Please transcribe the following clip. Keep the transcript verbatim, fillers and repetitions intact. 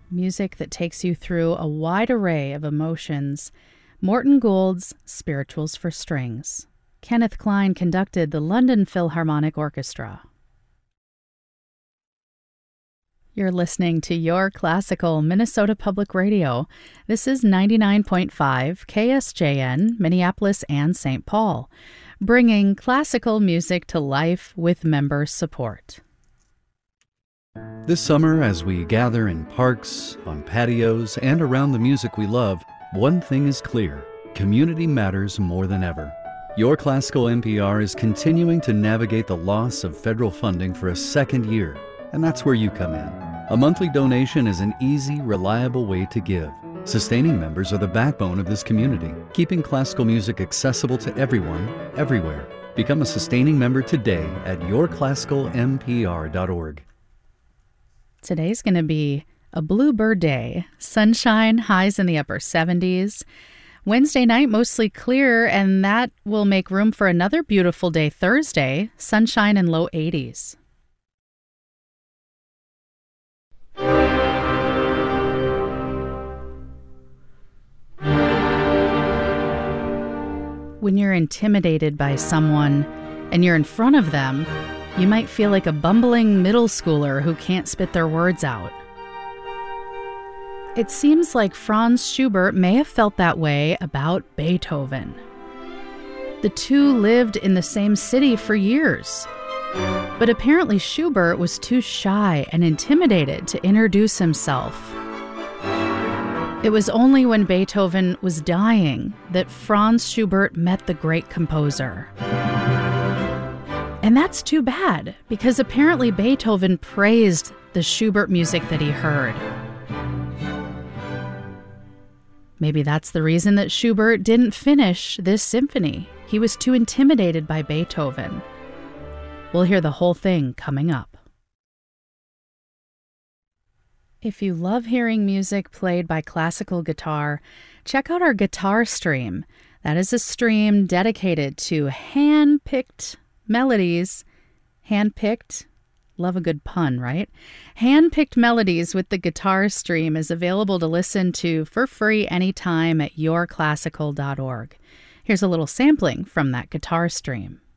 music that takes you through a wide array of emotions. Morton Gould's Spirituals for Strings. Kenneth Klein conducted the London Philharmonic Orchestra. You're listening to Your Classical Minnesota Public Radio. This is ninety-nine point five K S J N, Minneapolis and Saint Paul, bringing classical music to life with member support. This summer, as we gather in parks, on patios, and around the music we love, one thing is clear: community matters more than ever. Your Classical N P R is continuing to navigate the loss of federal funding for a second year, and that's where you come in. A monthly donation is an easy, reliable way to give. Sustaining members are the backbone of this community, keeping classical music accessible to everyone, everywhere. Become a sustaining member today at your classical m p r dot org. Today's going to be a bluebird day. Sunshine, highs in the upper seventies. Wednesday night, mostly clear, and that will make room for another beautiful day Thursday, sunshine and low eighties. When you're intimidated by someone and you're in front of them, you might feel like a bumbling middle schooler who can't spit their words out. It seems like Franz Schubert may have felt that way about Beethoven. The two lived in the same city for years, but apparently Schubert was too shy and intimidated to introduce himself. It was only when Beethoven was dying that Franz Schubert met the great composer. And that's too bad, because apparently Beethoven praised the Schubert music that he heard. Maybe that's the reason that Schubert didn't finish this symphony. He was too intimidated by Beethoven. We'll hear the whole thing coming up. If you love hearing music played by classical guitar, check out our guitar stream. That is a stream dedicated to hand-picked melodies. Hand-picked? Love a good pun, right? Hand-picked melodies with the guitar stream is available to listen to for free anytime at your classical dot org. Here's a little sampling from that guitar stream.